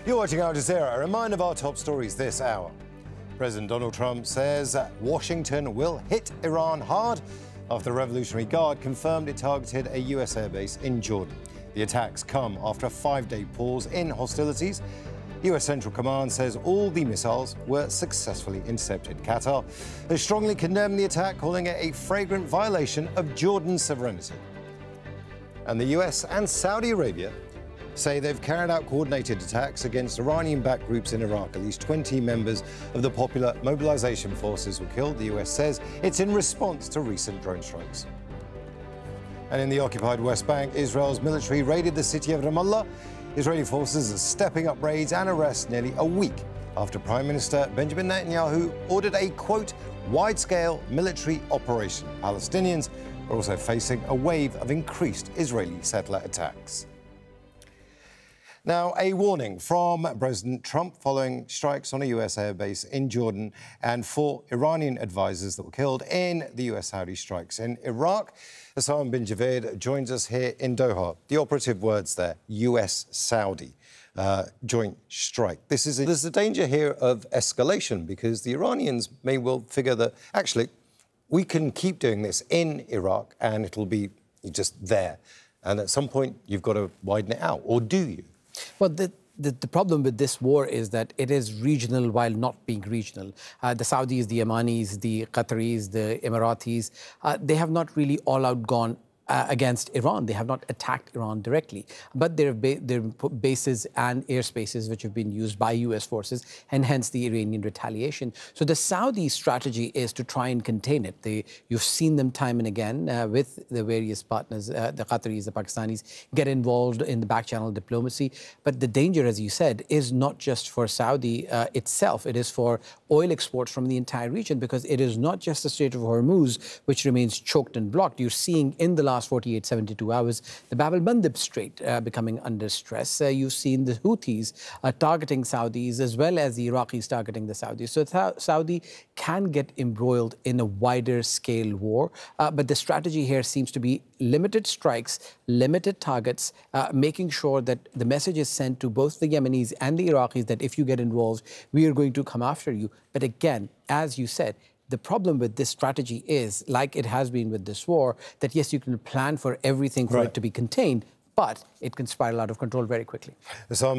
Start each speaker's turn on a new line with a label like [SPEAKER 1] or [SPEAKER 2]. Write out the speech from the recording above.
[SPEAKER 1] You're watching Al Jazeera. A reminder of our top stories this hour. President Donald Trump says Washington will hit Iran hard after the Revolutionary Guard confirmed it targeted a US airbase in Jordan. The attacks come after a 5-day pause in hostilities. US Central Command says all the missiles were successfully intercepted. Qatar has strongly condemned the attack, calling it a flagrant violation of Jordan's sovereignty. And the US and Saudi Arabia say they've carried out coordinated attacks against Iranian-backed groups in Iraq. At least 20 members of the Popular Mobilization Forces were killed. The US says it's in response to recent drone strikes. And in the occupied West Bank, Israel's military raided the city of Ramallah. Israeli forces are stepping up raids and arrests nearly a week after Prime Minister Benjamin Netanyahu ordered a, quote, wide-scale military operation. Palestinians are also facing a wave of increased Israeli settler attacks. Now, a warning from President Trump following strikes on a US airbase in Jordan and 4 Iranian advisors that were killed in the US-Saudi strikes in Iraq. Hassan bin Javed joins us here in Doha. The operative words there, US-Saudi joint strike. There's a danger here of escalation because the Iranians may well figure that, actually, we can keep doing this in Iraq and it'll be just there. And at some point, you've got to widen it out, or do you?
[SPEAKER 2] Well, the problem with this war is that it is regional while not being regional. The Saudis, the Omanis, the Qataris, the Emiratis, they have not really all out gone against Iran. They have not attacked Iran directly, but there are bases and airspaces which have been used by US forces, and hence the Iranian retaliation. So the Saudi strategy is to try and contain it. You've seen them time and again with the various partners, the Qataris, the Pakistanis, get involved in the back-channel diplomacy. But the danger, as you said, is not just for Saudi itself. It is for oil exports from the entire region, because it is not just the Strait of Hormuz, which remains choked and blocked. You're seeing in the last 48, 72 hours, the Bab el-Mandeb Strait becoming under stress. You've seen the Houthis targeting Saudis, as well as the Iraqis targeting the Saudis. So Saudi can get embroiled in a wider scale war. But the strategy here seems to be limited strikes, limited targets, making sure that the message is sent to both the Yemenis and the Iraqis that if you get involved, we are going to come after you. But again, as you said, the problem with this strategy is, like it has been with this war, that yes, you can plan for everything for it to be contained, but it can spiral out of control very quickly.